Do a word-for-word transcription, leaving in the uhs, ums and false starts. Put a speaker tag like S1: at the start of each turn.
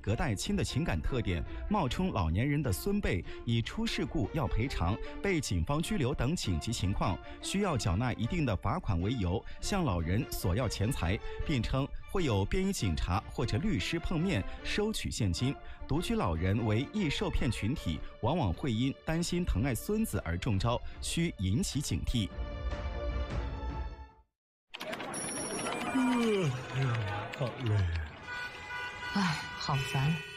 S1: 隔代亲的情感特点，冒充老年人的孙辈，以出事故要赔偿、被警方拘留等紧急情况需要缴纳一定的罚款为由，向老人索要钱财，并称会有便衣警察或者律师碰面收取现金。独居老人为易受骗群体，往往会因担心疼爱孙子而中招，需引起警惕。
S2: 嗯，好累。
S3: 唉，好烦。